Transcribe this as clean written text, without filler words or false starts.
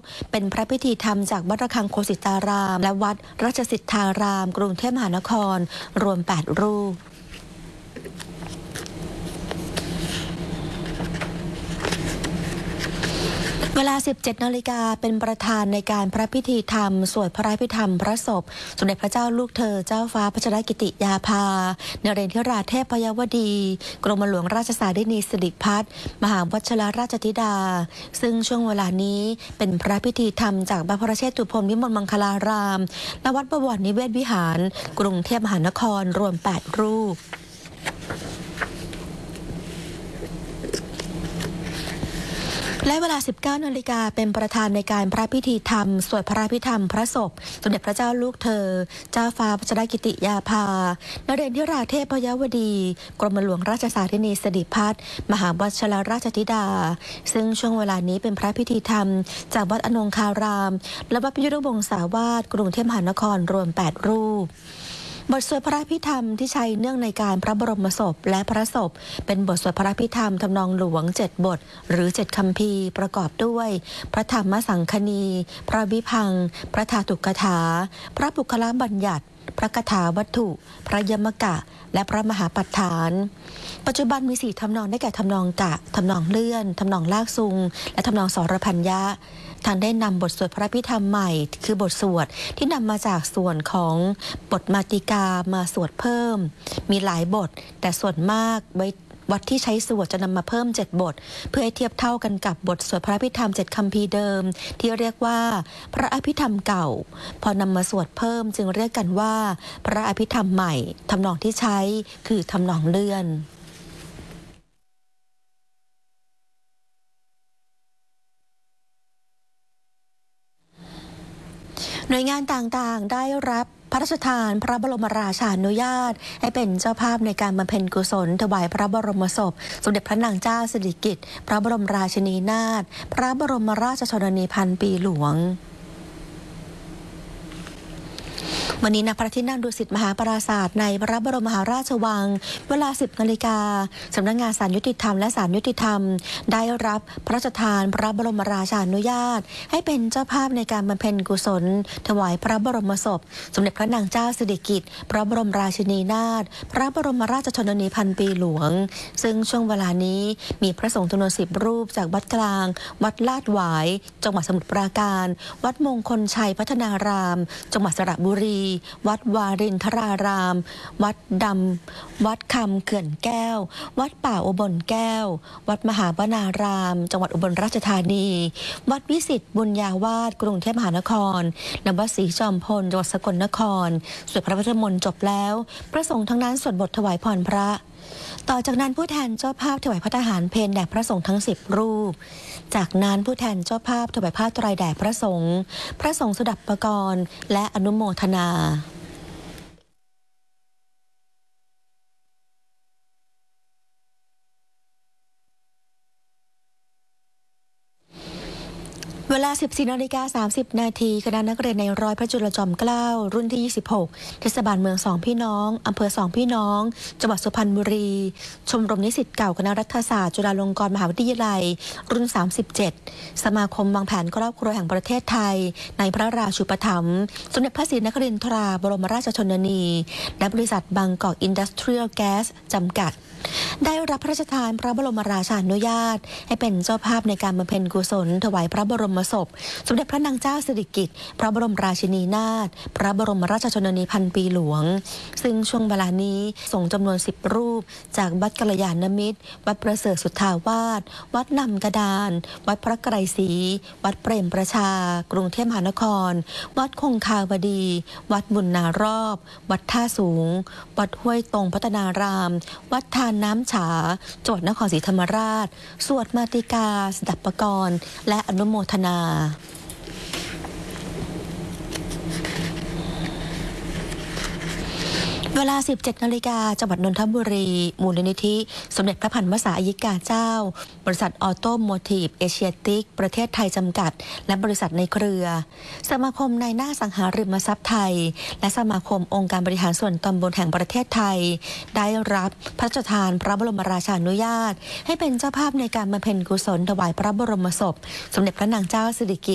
เป็นพระพิธีธรรมจากวัดระฆังโคสิตารามและวัดราชสิทธารามกรุงเทพมหานครรวม8รูปเวลา 17 นาฬิกาเป็นประธานในการพระพิธีธรรมสวดพระพิธรรมพระศพสมเด็จพระเจ้าลูกเธอเจ้าฟ้าพัชรกิติยาภานเรนทิราเทพยวดีกรมหลวงราชสารินีสิริพัฒน์มหาวชิรราชธิดาซึ่งช่วงเวลานี้เป็นพระพิธีธรรมจากพระพรเชตุพนวิมลมังคลารามณวัดบวรนิเวศวิหารกรุงเทพมหานครรวม8รูปและเวลา 19 นาฬิกาเป็นประธานในการพระพิธีธรรมสวดพระพิธรรมพระศพสมเด็จพระเจ้าลูกเธอเจ้าฟ้าพัชรกิติยาภานเรนทิราเทพยวดีกรมหลวงราชสารินีสิริพัฒน์มหาวชิรราชธิดาซึ่งช่วงเวลานี้เป็นพระพิธีธรรมจากวัดอนงคารามและวัดพิยุรวงศาวาสกรุงเทพมหานครรวม8รูปบทสวดพระพิธรรมที่ใช้เนื่องในการพระบรมศพและพระศพเป็นบทสวดพระพิธรรมทำนองหลวง7 บทหรือ7 คัมภีร์ประกอบด้วยพระธรรมสังคณีพระวิพังค์พระธาตุกถาพระปุคละบัญญัติพระคถาวัตถุพระยมกะและพระมหาปัฏฐานปัจจุบันมี4 ทำนองได้แก่ทำนองกะทำนองเลื่อนทำนองลากซุงและทำนองสรพัญญะท่านได้นำบทสวดพระพิธรรมใหม่คือบทสวดที่นำมาจากส่วนของบทมาติกามาสวดเพิ่มมีหลายบทแต่ส่วนมากวัดที่ใช้สวดจะนำมาเพิ่ม7 บทเพื่อให้เทียบเท่ากันกับบทสวดพระพิธรรม7 คัมภีร์เดิมที่เรียกว่าพระอภิธรรมเก่าพอนำมาสวดเพิ่มจึงเรียกกันว่าพระอภิธรรมใหม่ทำนองที่ใช้คือทำนองเลื่อนหน่วยงานต่างๆได้รับพระราชทานพระบรมราชานุญาตให้เป็นเจ้าภาพในการบำเพ็ญกุศลถวายพระบรมศพสมเด็จพระนางเจ้าสิริกิติ์พระบรมราชินีนาถพระบรมราชชนนีพันปีหลวงวันนี้ณพระที่นั่งดุสิตมหาปราสาทในพระบรมมหาราชวังเวลา 10 นาฬิกาสำนักงานศาลยุติธรรมและศาลยุติธรรมได้รับพระราชทานพระบรมราชานุญาตให้เป็นเจ้าภาพในการบำเพ็ญกุศลถวายพระบรมศพสมเด็จพระนางเจ้าสิริกิติ์พระบรมราชินีนาถพระบรมราชชนนีพันปีหลวงซึ่งช่วงเวลานี้มีพระสงฆ์จำนวน10 รูปจากวัดกลางวัดลาดหวายจังหวัดสมุทรปราการวัดมงคลชัยพัฒนารามจังหวัดสระบุรีวัดวารินทรารามวัดดำวัดคำเขื่อนแก้ววัดป่าอุบลแก้ววัดมหาวนารามจังหวัดอุบลราชธานีวัดวิสิตบุญญาวาสกรุงเทพมหานครและวัดศรีจอมพลจังหวัดสกลนครสวดพระพุทธมนต์จบแล้วพระสงฆ์ทั้งนั้นสวดบทถวายพรพระต่อจากนั้นผู้แทนเจ้าภาพถวายพระทหารเพลแด่พระสงฆ์ทั้ง10 รูปจากนั้นผู้แทนเจ้าภาพถวายผ้าไตรแด่พระสงฆ์สดับปกรณ์และอนุโมทนาเวลา 14 นาฬิกา 30 นาทีคณะนักเรียนในร้อยพระจุลจอมเกล้ารุ่นที่ 26 เทศบาลเมือง2 พี่น้องอำเภอ2 พี่น้องจังหวัดสุพรรณบุรีชมรมนิสิตเก่าคณะรัฐศาสตร์จุฬาลงกรณ์มหาวิทยาลัยรุ่น 37 สมาคมวางแผนครอบครัวแห่งประเทศไทยในพระราชูปถัมภ์สมเด็จพระศรีนครินทราบรมราชชนนีและบริษัทบางกอกอินดัสเทรียลแก๊สจำกัดได้รับพระราชทานพระบรมราชานุญาตให้เป็นเจ้าภาพในการบำเพ็ญกุศลถวายพระบรมศพสมเด็จพระนางเจ้าสิริกิติ์พระบรมราชินีนาถพระบรมราชชนนีพันปีหลวงซึ่งช่วงเวลานี้ส่งจำนวน10 รูปจากวัดกัลยาณมิตรวัดประเสริฐสุทธาวาสวัดนำกระดานวัดพระไกรศรีวัดเปรมประชากรุงเทพมหานครวัดคงคาวดีวัดบุญนารอบวัดท่าสูงวัดห้วยตรงพัฒนารามวัดทานน้ำฉาจังหวัดนครศรีธรรมราชสวดมาติกาสดับปกรณ์และอนุโมทนา เวลา 17 นาฬิกาจังหวัดนนทบุรีมูลนิธิสมเด็จพระพันวษาอัยกาเจ้าบริษัทออโตโมทีฟเอเชียติกประเทศไทยจำกัดและบริษัทในเครือสมาคมนายหน้าสังหาริมทรัพย์ไทยและสมาคมองค์การบริหารส่วนตำบลแห่งประเทศไทยได้รับพระราชทานพระบรมราชานุญาตให้เป็นเจ้าภาพในการบำเพ็ญกุศลถวายพระบรมศพสมเด็จพระนางเจ้าสิริกิติ์